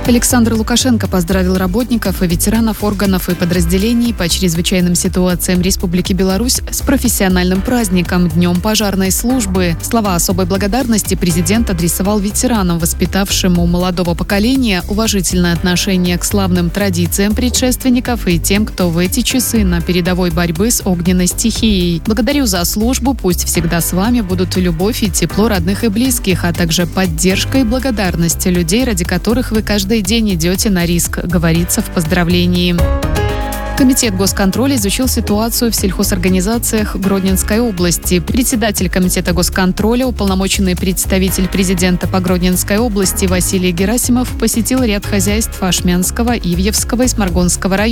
Александр Лукашенко поздравил работников и ветеранов органов и подразделений по чрезвычайным ситуациям Республики Беларусь с профессиональным праздником – Днем пожарной службы. Слова особой благодарности президент адресовал ветеранам, воспитавшим у молодого поколения уважительное отношение к славным традициям предшественников и тем, кто в эти часы на передовой борьбы с огненной стихией. Благодарю за службу, пусть всегда с вами будут любовь и тепло родных и близких, а также поддержка и благодарность людей, ради которых вы каждый день идете на риск, говорится в поздравлении. Комитет госконтроля изучил ситуацию в сельхозорганизациях Гродненской области. Председатель Комитета госконтроля, уполномоченный представитель президента по Гродненской области Василий Герасимов посетил ряд хозяйств Ашмянского, Ивьевского и Сморгонского районов.